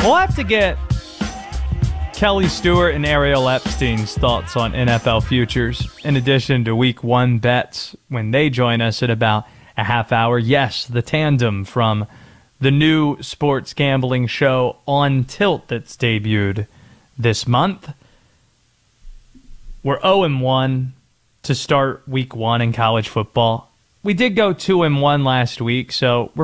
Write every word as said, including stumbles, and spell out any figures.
We'll have to get Kelly Stewart and Ariel Epstein's thoughts on N F L futures, in addition to week one bets, when they join us at about a half hour. Yes, the tandem from the new sports gambling show On Tilt that's debuted this month. We're oh and one to start week one in college football. We did go two and one last week, so we're